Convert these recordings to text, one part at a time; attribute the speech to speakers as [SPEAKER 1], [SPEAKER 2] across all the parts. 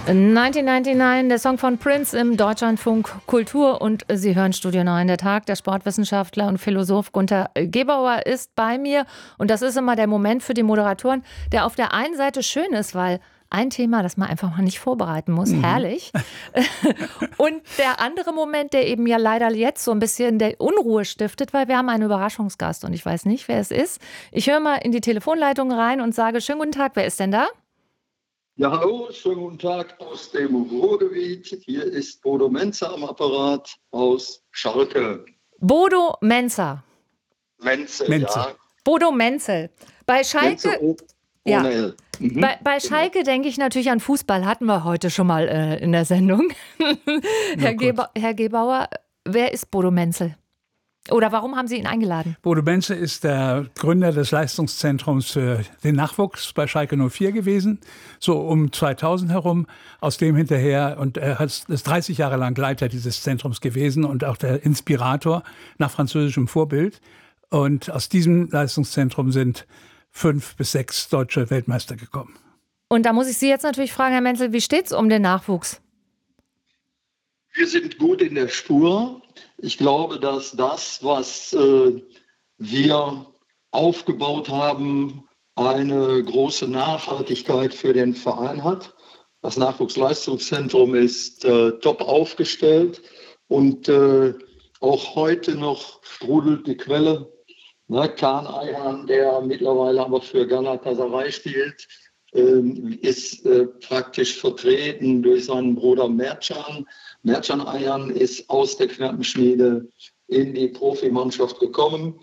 [SPEAKER 1] 1999, der Song von Prince im Deutschlandfunk Kultur, und Sie hören Studio 9, der Tag. Der Sportwissenschaftler und Philosoph Gunter Gebauer ist bei mir, und das ist immer der Moment für die Moderatoren, der auf der einen Seite schön ist, weil ein Thema, das man einfach mal nicht vorbereiten muss, herrlich. Und der andere Moment, der eben ja leider jetzt so ein bisschen der Unruhe stiftet, weil wir haben einen Überraschungsgast und ich weiß nicht, wer es ist. Ich höre mal in die Telefonleitung rein und sage: Schönen guten Tag, wer ist denn da?
[SPEAKER 2] Ja, hallo, schönen guten Tag aus dem Ruhrgebiet. Hier ist Bodo Menzer am Apparat aus Schalke.
[SPEAKER 1] Bodo Menzer.
[SPEAKER 2] Menzel, ja.
[SPEAKER 1] Bodo Menzel. Bei Schalke,
[SPEAKER 2] Menzel
[SPEAKER 1] ja.
[SPEAKER 2] ohne L.
[SPEAKER 1] Bei Schalke denke ich natürlich an Fußball. Hatten wir heute schon mal in der Sendung. Herr Gebauer, wer ist Bodo Menzel? Oder warum haben Sie ihn eingeladen?
[SPEAKER 3] Bodo Menzel ist der Gründer des Leistungszentrums für den Nachwuchs bei Schalke 04 gewesen, so um 2000 herum. Aus dem hinterher, und er ist 30 Jahre lang Leiter dieses Zentrums gewesen und auch der Inspirator nach französischem Vorbild. Und aus diesem Leistungszentrum sind 5 bis 6 deutsche Weltmeister gekommen.
[SPEAKER 1] Und da muss ich Sie jetzt natürlich fragen, Herr Menzel, wie steht es um den Nachwuchs?
[SPEAKER 2] Wir sind gut in der Spur. Ich glaube, dass das, was wir aufgebaut haben, eine große Nachhaltigkeit für den Verein hat. Das Nachwuchsleistungszentrum ist top aufgestellt und auch heute noch sprudelt die Quelle. Kaan Ayhan, der mittlerweile aber für Galatasaray spielt, ist praktisch vertreten durch seinen Bruder Mercan. Mercan Ayhan ist aus der Knappenschmiede in die Profimannschaft gekommen.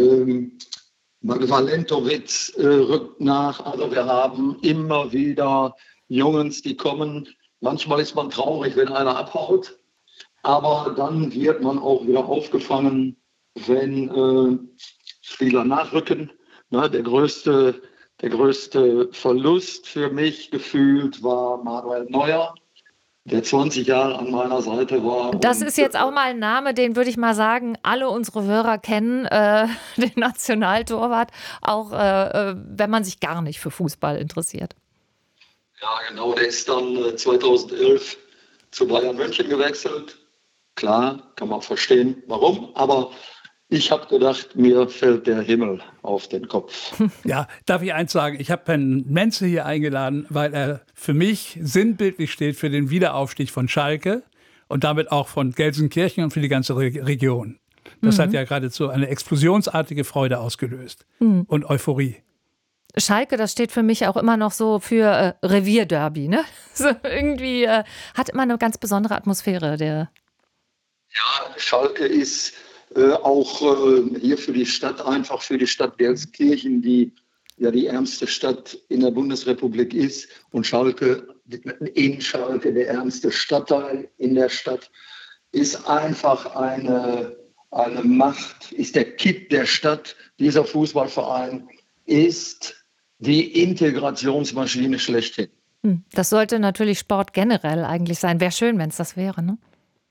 [SPEAKER 2] Valentovic rückt nach. Also wir haben immer wieder Jungs, die kommen. Manchmal ist man traurig, wenn einer abhaut. Aber dann wird man auch wieder aufgefangen, wenn Spieler nachrücken. Der größte Verlust für mich gefühlt war Manuel Neuer, der 20 Jahre an meiner Seite war.
[SPEAKER 1] Das ist jetzt auch mal ein Name, den würde ich mal sagen, alle unsere Hörer kennen, den Nationaltorwart, auch wenn man sich gar nicht für Fußball interessiert.
[SPEAKER 2] Ja, genau, der ist dann 2011 zu Bayern München gewechselt. Klar, kann man verstehen, warum, aber ich habe gedacht, mir fällt der Himmel auf den Kopf.
[SPEAKER 3] Ja, darf ich eins sagen? Ich habe Herrn Menzel hier eingeladen, weil er für mich sinnbildlich steht für den Wiederaufstieg von Schalke und damit auch von Gelsenkirchen und für die ganze Region. Das hat ja geradezu eine explosionsartige Freude ausgelöst und Euphorie.
[SPEAKER 1] Schalke, das steht für mich auch immer noch so für Revierderby, ne? So irgendwie hat immer eine ganz besondere Atmosphäre.
[SPEAKER 2] Ja, Schalke ist auch hier für die Stadt, einfach für die Stadt Gelsenkirchen, die ja die ärmste Stadt in der Bundesrepublik ist, und Schalke, in Schalke, der ärmste Stadtteil in der Stadt, ist einfach eine Macht, ist der Kitt der Stadt. Dieser Fußballverein ist die Integrationsmaschine schlechthin.
[SPEAKER 1] Das sollte natürlich Sport generell eigentlich sein. Wäre schön, wenn es das wäre, ne?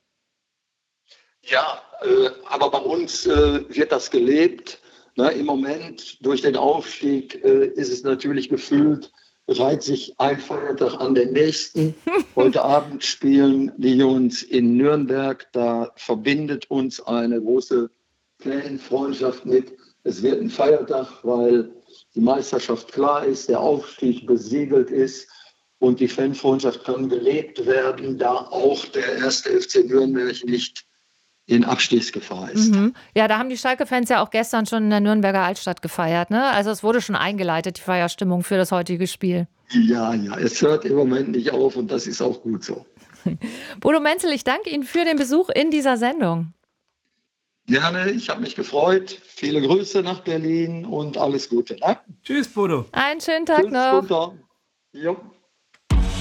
[SPEAKER 2] Ja, aber bei uns wird das gelebt. Im Moment durch den Aufstieg ist es natürlich gefühlt, reiht sich ein Feiertag an den nächsten. Heute Abend spielen die Jungs in Nürnberg. Da verbindet uns eine große Fanfreundschaft mit. Es wird ein Feiertag, weil die Meisterschaft klar ist, der Aufstieg besiegelt ist und die Fanfreundschaft kann gelebt werden, da auch der erste FC Nürnberg nicht in Abstiegsgefahr ist.
[SPEAKER 1] Ja, da haben die Schalke-Fans ja auch gestern schon in der Nürnberger Altstadt gefeiert, ne? Also es wurde schon eingeleitet, die Feierstimmung für das heutige Spiel.
[SPEAKER 2] Ja, es hört im Moment nicht auf und das ist auch gut so.
[SPEAKER 1] Bodo Menzel, ich danke Ihnen für den Besuch in dieser Sendung.
[SPEAKER 2] Gerne, ich habe mich gefreut. Viele Grüße nach Berlin und alles Gute. Ne?
[SPEAKER 3] Tschüss, Bodo.
[SPEAKER 1] Einen schönen Tag noch.
[SPEAKER 2] Tschüss, Gunter. Jo.